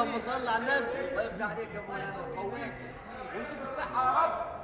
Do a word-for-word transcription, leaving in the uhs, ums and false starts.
اللهم صل على النبي. الله يفتح عليك يا ابويا، قويك وانت بالصحه يا رب.